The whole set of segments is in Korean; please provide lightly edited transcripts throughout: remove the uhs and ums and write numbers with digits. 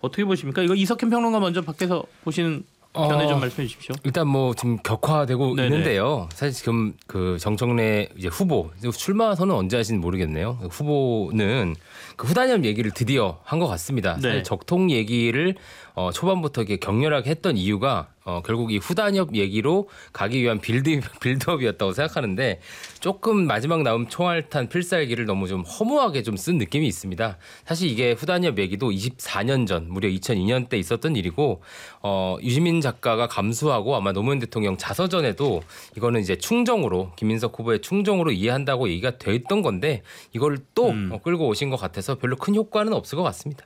어떻게 보십니까? 이거 이석현 평론가 먼저 밖에서 보시는 견해 좀 말씀해 주십시오. 일단 뭐 지금 격화되고 네네. 있는데요. 사실 지금 그 정청래 이제 후보 출마 선언 언제 하시는지 모르겠네요. 후보는 그 후단협 얘기를 드디어 한 것 같습니다. 네. 사실 적통 얘기를 초반부터 이렇게 격렬하게 했던 이유가 결국 이 후단협 얘기로 가기 위한 빌드업이었다고 생각하는데 조금 마지막 나온 총알탄 필살기를 너무 좀 허무하게 좀 쓴 느낌이 있습니다. 사실 이게 후단협 얘기도 24년 전 무려 2002년 때 있었던 일이고 유시민 작가가 감수하고 아마 노무현 대통령 자서전에도 이거는 이제 충정으로 김민석 후보의 충정으로 이해한다고 얘기가 됐던 건데 이걸 또 끌고 오신 것 같아서 별로 큰 효과는 없을 것 같습니다.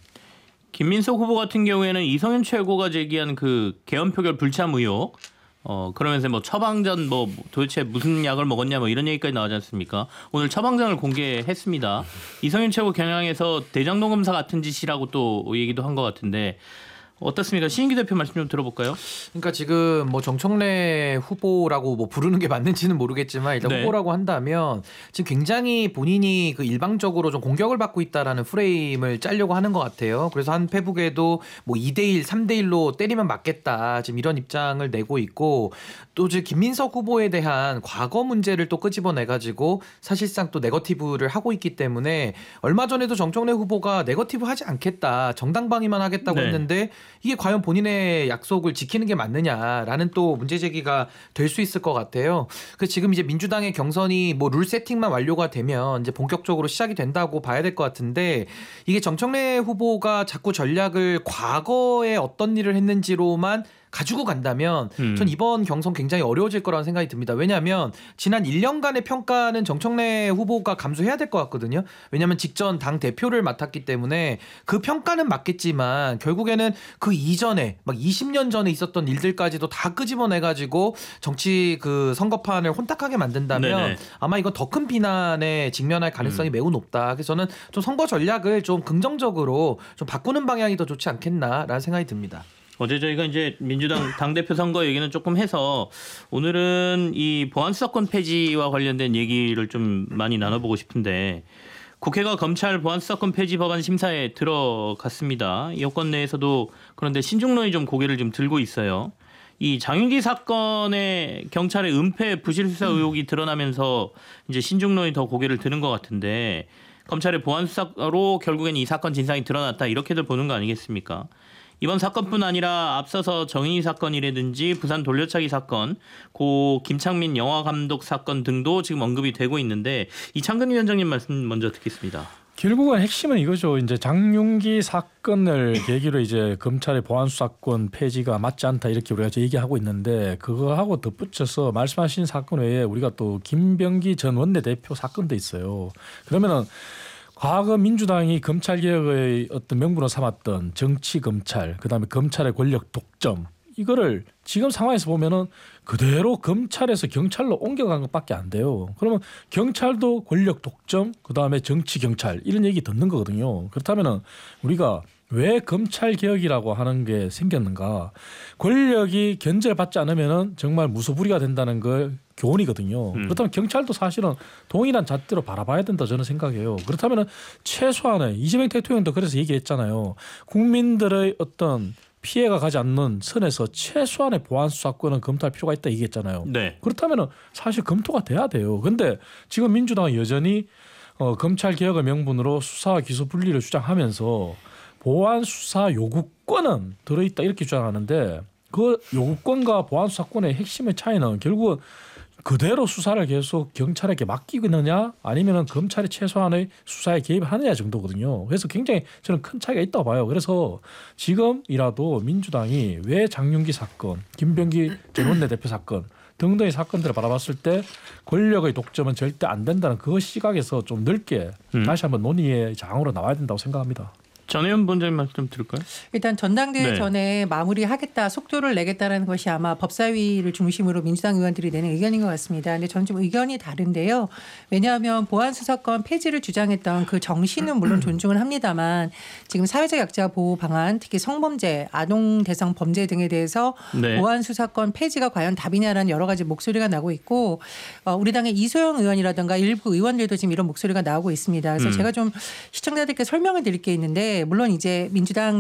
김민석 후보 같은 경우에는 이성윤 최고가 제기한 그 개헌 표결 불참 의혹, 그러면서 뭐 처방전 뭐 도대체 무슨 약을 먹었냐 뭐 이런 얘기까지 나오지 않습니까? 오늘 처방전을 공개했습니다. 이성윤 최고 겨냥해서 대장동 검사 같은 짓이라고 또 얘기도 한 것 같은데 어떻습니까? 신인기 대표 말씀 좀 들어볼까요? 그러니까 지금 뭐 정청래 후보라고 뭐 부르는 게 맞는지는 모르겠지만 일단 네. 후보라고 한다면 지금 굉장히 본인이 그 일방적으로 좀 공격을 받고 있다라는 프레임을 짜려고 하는 것 같아요. 그래서 한 페북에도 뭐 2대1, 3대1로 때리면 맞겠다 지금 이런 입장을 내고 있고 또 이제 김민석 후보에 대한 과거 문제를 또 끄집어내가지고 사실상 또 네거티브를 하고 있기 때문에 얼마 전에도 정청래 후보가 네거티브 하지 않겠다 정당방위만 하겠다고 네. 했는데 이게 과연 본인의 약속을 지키는 게 맞느냐라는 또 문제 제기가 될 수 있을 것 같아요. 그 지금 이제 민주당의 경선이 뭐 룰 세팅만 완료가 되면 이제 본격적으로 시작이 된다고 봐야 될 것 같은데 이게 정청래 후보가 자꾸 전략을 과거에 어떤 일을 했는지로만 가지고 간다면 전 이번 경선 굉장히 어려워질 거라는 생각이 듭니다. 왜냐하면 지난 1년간의 평가는 정청래 후보가 감수해야 될 것 같거든요. 왜냐하면 직전 당 대표를 맡았기 때문에 그 평가는 맞겠지만 결국에는 그 이전에 막 20년 전에 있었던 일들까지도 다 끄집어내가지고 정치 그 선거판을 혼탁하게 만든다면 네네. 아마 이건 더 큰 비난에 직면할 가능성이 매우 높다. 그래서 저는 좀 선거 전략을 좀 긍정적으로 좀 바꾸는 방향이 더 좋지 않겠나라는 생각이 듭니다. 어제 저희가 이제 민주당 당대표 선거 얘기는 조금 해서 오늘은 이 보안수사권 폐지와 관련된 얘기를 좀 많이 나눠보고 싶은데 국회가 검찰 보안수사권 폐지 법안 심사에 들어갔습니다. 여권 내에서도 그런데 신중론이 좀 고개를 좀 들고 있어요. 이 장윤기 사건의 경찰의 은폐 부실 수사 의혹이 드러나면서 이제 신중론이 더 고개를 드는 것 같은데 검찰의 보안수사로 결국엔 이 사건 진상이 드러났다 이렇게들 보는 거 아니겠습니까? 이번 사건뿐 아니라 앞서서 정인이 사건이라든지 부산 돌려차기 사건, 고 김창민 영화감독 사건 등도 지금 언급이 되고 있는데 이창근 위원장님 말씀 먼저 듣겠습니다. 결국은 핵심은 이거죠. 이제 장윤기 사건을 계기로 이제 검찰의 보안수사권 폐지가 맞지 않다 이렇게 우리가 얘기하고 있는데 그거하고 덧붙여서 말씀하신 사건 외에 우리가 또 김병기 전 원내대표 사건도 있어요. 그러면은 과거 민주당이 검찰개혁의 어떤 명분으로 삼았던 정치검찰, 그다음에 검찰의 권력 독점 이거를 지금 상황에서 보면은 그대로 검찰에서 경찰로 옮겨간 것밖에 안 돼요. 그러면 경찰도 권력 독점, 그다음에 정치경찰 이런 얘기 듣는 거거든요. 그렇다면은 우리가 왜 검찰 개혁이라고 하는 게 생겼는가? 권력이 견제를 받지 않으면은 정말 무소불위가 된다는 걸 교훈이거든요. 그렇다면 경찰도 사실은 동일한 잣대로 바라봐야 된다 저는 생각해요. 그렇다면은 최소한의 이재명 대통령도 그래서 얘기했잖아요. 국민들의 어떤 피해가 가지 않는 선에서 최소한의 보안 수사권은 검토할 필요가 있다 얘기했잖아요. 네. 그렇다면은 사실 검토가 돼야 돼요. 그런데 지금 민주당은 여전히 검찰 개혁의 명분으로 수사와 기소 분리를 주장하면서 보안 수사 요구권은 들어있다 이렇게 주장하는데 그 요구권과 보안 수사권의 핵심의 차이는 결국은 그대로 수사를 계속 경찰에게 맡기느냐 아니면은 검찰이 최소한의 수사에 개입하느냐 정도거든요. 그래서 굉장히 저는 큰 차이가 있다고 봐요. 그래서 지금이라도 민주당이 왜 장윤기 사건, 김병기 전 원내대표 사건 등등의 사건들을 바라봤을 때 권력의 독점은 절대 안 된다는 그 시각에서 좀 넓게 다시 한번 논의의 장으로 나와야 된다고 생각합니다. 전혜연 본장님 말씀 좀 들을까요? 일단 전당대회 네. 전에 마무리하겠다, 속도를 내겠다는 것이 아마 법사위를 중심으로 민주당 의원들이 내는 의견인 것 같습니다. 근데 저는 좀 의견이 다른데요. 왜냐하면 보안수사권 폐지를 주장했던 그 정신은 물론 존중을 합니다만 지금 사회적 약자 보호 방안, 특히 성범죄, 아동 대상 범죄 등에 대해서 네. 보안수사권 폐지가 과연 답이냐라는 여러 가지 목소리가 나고 있고 우리 당의 이소영 의원이라든가 일부 의원들도 지금 이런 목소리가 나오고 있습니다. 그래서 제가 좀 시청자들께 설명을 드릴 게 있는데 물론 이제 민주당